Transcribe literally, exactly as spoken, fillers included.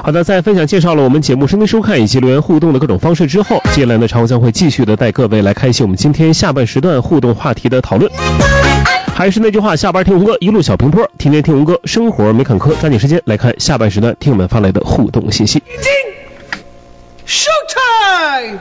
好的，在分享介绍了我们节目收听收看以及留言互动的各种方式之后，接下来呢，常将会继续的带各位来开启我们今天下半时段互动话题的讨论。还是那句话，下班听红歌，一路小平坡，天天听红歌，生活没坎坷。抓紧时间来看下半时段听友们发来的互动信息。 Showtime!